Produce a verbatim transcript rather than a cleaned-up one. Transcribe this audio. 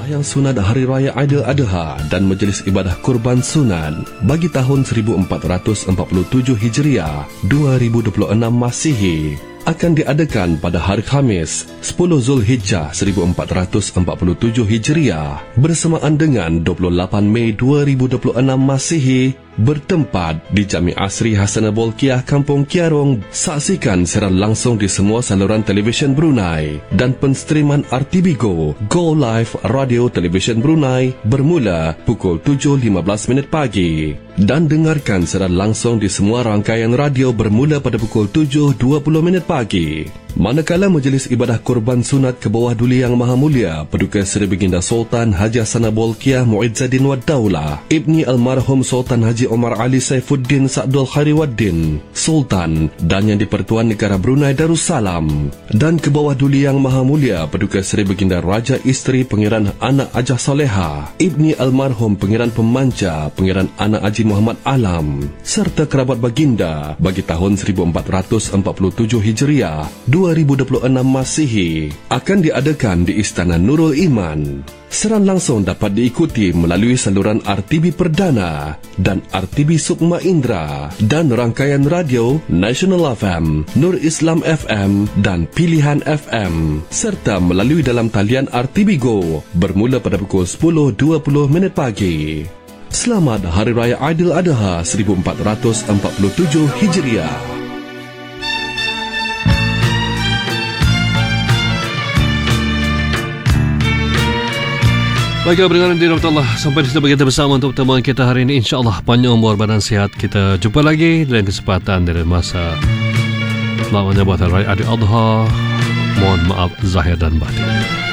Sembahyang sunat Hari Raya Aidil Adha dan Majlis Ibadah Kurban Sunat bagi tahun seribu empat ratus empat puluh tujuh Hijriah dua ribu dua puluh enam Masihi akan diadakan pada hari Khamis sepuluh Zulhijjah seribu empat ratus empat puluh tujuh Hijriah bersamaan dengan dua puluh lapan Mei dua ribu dua puluh enam Masihi bertempat di Jami Asri Hasanah Bolkiah Kampung Kiarong. Saksikan siaran langsung di semua saluran televisyen Brunei dan penstriman R T B Go, Go Live Radio Television Brunei bermula pukul tujuh lima belas minit pagi dan dengarkan siaran langsung di semua rangkaian radio bermula pada pukul tujuh dua puluh minit pagi. Manakala Majlis Ibadah Kurban Sunat ke bawah Duli Yang Maha Mulia Paduka Seri Baginda Sultan Haji Hasanah Bolkiah Muizzaddin Wad Daulah Ibni Almarhum Sultan Haji Omar Ali Saifuddin Sa'dul Khairuddin Sultan dan Yang di-Pertuan Negara Brunei Darussalam, dan ke bawah Duli Yang Maha Mulia Paduka Seri Baginda Raja Isteri Pangeran Anak Ajah Soleha Ibni Almarhum Pangeran Pemanja Pangeran Anak Haji Muhammad Alam serta kerabat baginda bagi tahun seribu empat ratus empat puluh tujuh Hijriah dua ribu dua puluh enam Masihi akan diadakan di Istana Nurul Iman. Siaran langsung dapat diikuti melalui saluran R T B Perdana dan R T B Sukma Indra dan rangkaian radio National F M, Nur Islam F M dan Pilihan F M serta melalui dalam talian R T B Go bermula pada pukul sepuluh dua puluh minit pagi. Selamat Hari Raya Aidil Adha seribu empat ratus empat puluh tujuh Hijriah. Baiklah, pendengar di rahmat Allah, sampai di sini kita bersama untuk pertemuan kita hari ini. InsyaAllah panjang umur badan sihat. Kita jumpa lagi dalam kesempatan dari masa selamat menyambut Hari Raya Aidil Adha. Mohon maaf zahir dan batin.